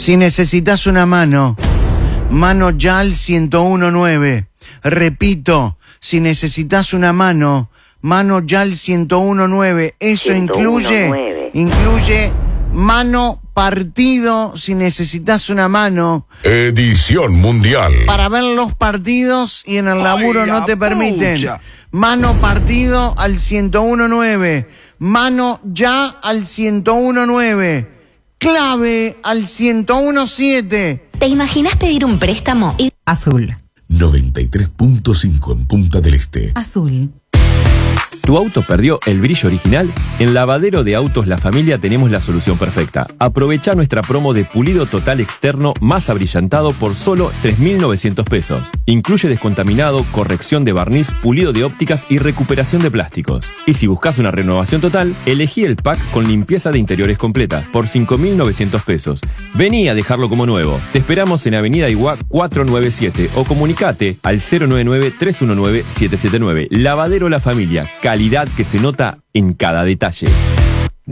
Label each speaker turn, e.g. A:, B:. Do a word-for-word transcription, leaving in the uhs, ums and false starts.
A: Si necesitas una mano, mano ya al ciento uno nueve. Repito, si necesitas una mano, mano ya al ciento uno nueve. Eso incluye, incluye mano partido, si necesitas una mano.
B: Edición mundial.
A: Para ver los partidos y en el laburo
C: Ay,
A: no te permiten.
C: pucha.
A: Mano partido al ciento uno nueve. Mano ya al ciento uno nueve. Clave al ciento uno siete.
D: ¿Te imaginas pedir un préstamo y...
E: Azul.
B: noventa y tres punto cinco en Punta del Este.
E: Azul.
F: ¿Tu auto perdió el brillo original? En Lavadero de Autos La Familia tenemos la solución perfecta. Aprovecha nuestra promo de pulido total externo más abrillantado por solo tres mil novecientos pesos. Incluye descontaminado, corrección de barniz, pulido de ópticas y recuperación de plásticos. Y si buscas una renovación total, elegí el pack con limpieza de interiores completa por cinco mil novecientos pesos. Vení a dejarlo como nuevo. Te esperamos en Avenida Iguá cuatrocientos noventa y siete o comunicate al cero nueve nueve, tres uno nueve, siete siete nueve. Lavadero La Familia. Calidad que se nota en cada detalle.